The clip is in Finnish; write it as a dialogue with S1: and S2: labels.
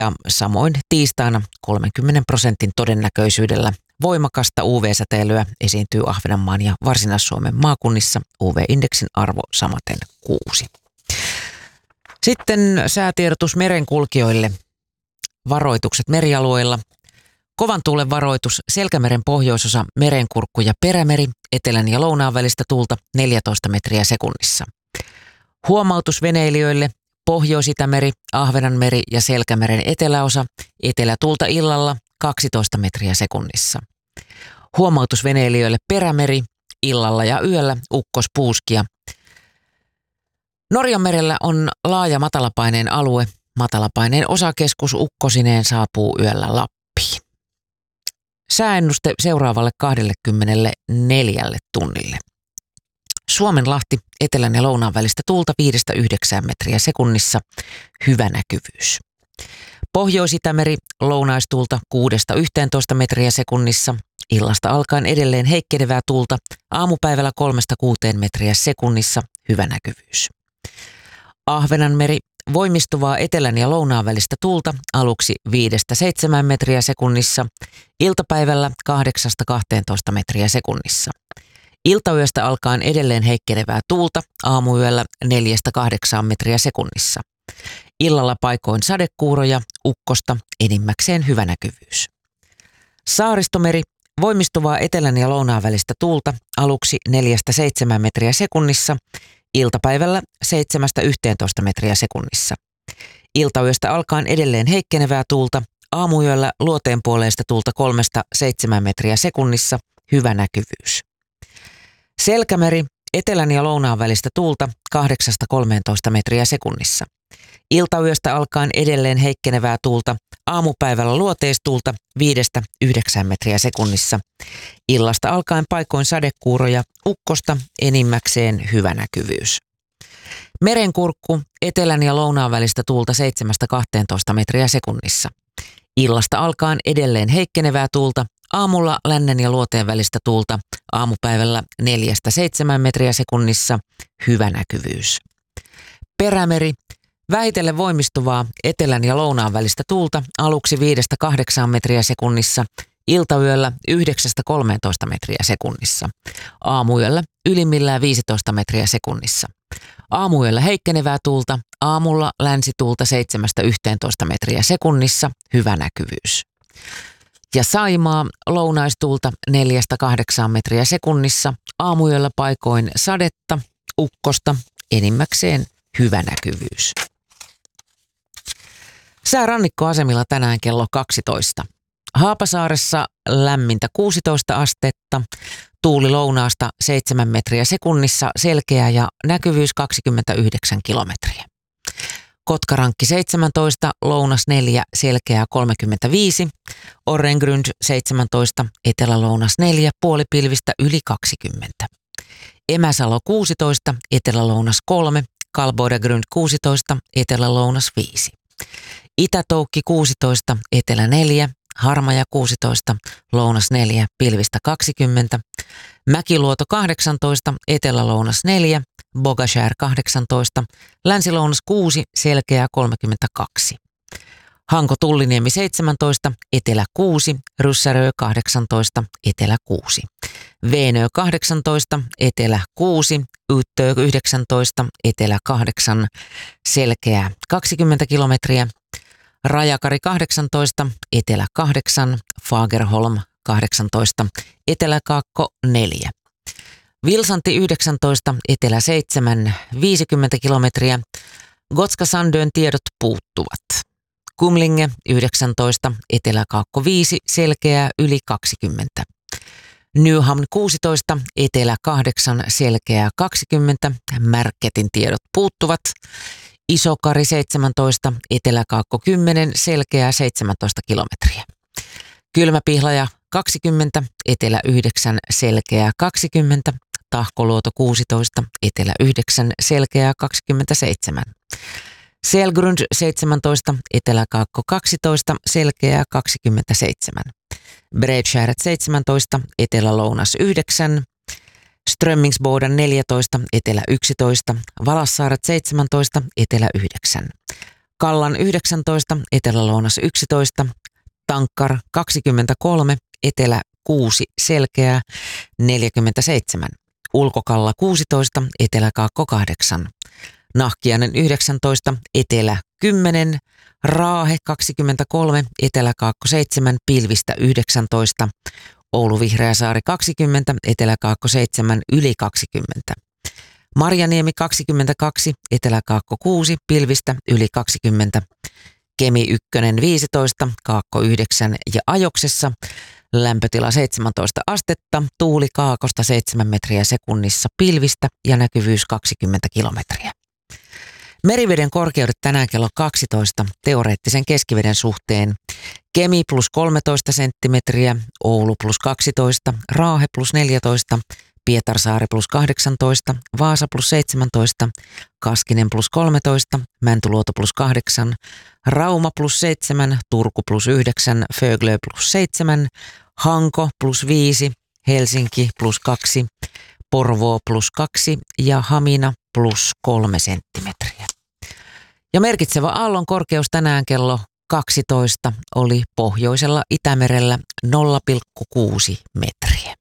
S1: ja samoin tiistaina 30% todennäköisyydellä voimakasta UV-säteilyä esiintyy Ahvenanmaan ja Varsinais-Suomen maakunnissa, UV-indeksin arvo samaten 6. Sitten säätiedotus merenkulkijoille. Varoitukset merialueilla. Kovan tuulen varoitus Selkämeren pohjoisosa, Merenkurkku ja Perämeri, etelän ja lounaan välistä tuulta 14 metriä sekunnissa. Huomautus veneilijöille Pohjois-Itämeri, Ahvenanmeri ja Selkämeren eteläosa, etelätuulta illalla 12 metriä sekunnissa. Huomautus veneilijöille Perämeri, illalla ja yöllä ukkospuuskia. Norjanmerellä on laaja matalapaineen alue. Matalapaineen osakeskus ukkosineen saapuu yöllä Lappiin. Sääennuste seuraavalle 24 tunnille. Suomenlahti, etelän ja lounaan välistä tuulta 5-9 metriä sekunnissa, hyvä näkyvyys. Pohjois-Itämeri, lounaistuulta 6-11 metriä sekunnissa, illasta alkaen edelleen heikkenevää tuulta, aamupäivällä 3-6 metriä sekunnissa, hyvä näkyvyys. Ahvenanmeri, voimistuvaa etelän ja lounaan välistä tuulta, aluksi 5-7 metriä sekunnissa, iltapäivällä 8-12 metriä sekunnissa. Iltayöstä alkaen edelleen heikkenevää tuulta, aamuyöllä 4-8 metriä sekunnissa. Illalla paikoin sadekuuroja, ukkosta, enimmäkseen hyvä näkyvyys. Saaristomeri, voimistuvaa etelän ja lounaan välistä tuulta, aluksi 4-7 metriä sekunnissa, iltapäivällä 7-11 metriä sekunnissa. Iltayöstä alkaen edelleen heikkenevää tuulta, aamuyöllä luoteenpuoleista tuulta 3-7 metriä sekunnissa, hyvä näkyvyys. Selkämeri, etelän ja lounaan välistä tuulta 8-13 metriä sekunnissa. Iltayöstä alkaen edelleen heikkenevää tuulta, aamupäivällä luoteistuulta 5-9 metriä sekunnissa. Illasta alkaen paikoin sadekuuroja, ukkosta, enimmäkseen hyvä näkyvyys. Merenkurkku, etelän ja lounaan välistä tuulta 7-12 metriä sekunnissa. Illasta alkaen edelleen heikkenevää tuulta, aamulla lännen ja luoteen välistä tuulta, aamupäivällä 4-7 metriä sekunnissa, hyvä näkyvyys. Perämeri, vähitellen voimistuvaa etelän ja lounaan välistä tuulta, aluksi 5-8 metriä sekunnissa, iltayöllä 9-13 metriä sekunnissa, aamuyöllä ylimmillään 15 metriä sekunnissa. Aamuyöllä heikkenevää tuulta, aamulla länsituulta 7-11 metriä sekunnissa, hyvä näkyvyys. Ja Saimaa, lounaistuulta 4-8 metriä sekunnissa, aamuyöllä paikoin sadetta, ukkosta, enimmäkseen hyvä näkyvyys. Sää rannikkoasemilla tänään kello 12. Haapasaaressa lämmintä 16 astetta, tuuli lounaasta 7 metriä sekunnissa, selkeä ja näkyvyys 29 kilometriä. Kotkarankki 17, lounas 4, selkeää 35, Orrengrund 17, etelä-lounas 4, puolipilvistä yli 20. Emäsalo 16, etelä-lounas 3, Kalboidagrund 16, etelä-lounas 5. Itä-Toukki 16, etelä 4, Harmaja 16, lounas 4, pilvistä 20. Mäkiluoto 18, etelä-lounas 4, Bogashär 18, länsi-lounas 6, selkeää 32. Hanko-Tulliniemi 17, etelä 6, Ryssärö 18, etelä 6. Veenö 18, etelä 6, Yttö 19, etelä 8, selkeää 20 kilometriä. Rajakari 18, etelä 8, Fagerholm 18, eteläkaakko 4. Vilsanti 19, etelä 7, 50 kilometriä. Gotska-Sandön tiedot puuttuvat. Kumlinge 19, eteläkaakko 5, selkeää yli 20. Nyhamn 16, etelä 8, selkeää 20, Märketin tiedot puuttuvat. Isokari 17, eteläkaakko 10, selkeää 17 kilometriä. Kylmäpihlaja 20, etelä 9, selkeää 20, Tahkoluoto 16, etelä 9, selkeää 27. Selgrund 17, eteläkaakko 12, selkeää 27. Bredskäret 17, etelä-lounas 9, Strömmingsboden 14, etelä 11, Valassaaret 17, etelä 9. Kallan 19, Etelä-Lounas 11, Tankkar 23, Etelä 6, Selkeää 47, Ulkokalla 16, Etelä-Kaakko 8, Nahkiainen 19, Etelä 10, Raahe 23, Etelä-Kaakko 7, Pilvistä 19, Oulu Vihreäsaari 20, Etelä-Kaakko 7, Yli 20, Marjaniemi 22, Etelä-Kaakko 6, Pilvistä Yli 20, Kemi 1 15, Kaakko 9 ja Ajoksessa lämpötila 17 astetta, tuuli kaakosta 7 metriä sekunnissa, pilvistä ja näkyvyys 20 kilometriä. Meriveden korkeudet tänään kello 12 teoreettisen keskiveden suhteen. Kemi plus 13 senttimetriä, Oulu plus 12, Raahe plus 14, Pietarsaari plus 18, Vaasa plus 17, Kaskinen plus 13, Mäntyluoto plus 8, Rauma plus 7, Turku plus 9, Föglö plus 7, Hanko plus 5, Helsinki plus 2, Porvoo plus 2 ja Hamina plus 3 senttimetriä. Ja merkitsevä aallon korkeus tänään kello 12 oli pohjoisella Itämerellä 0,6 metriä.